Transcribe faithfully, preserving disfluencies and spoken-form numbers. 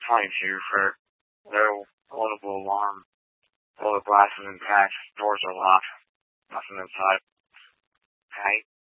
twenty-two for no loadable alarm. All the glass is intact. Doors are locked. Nothing inside. Okay.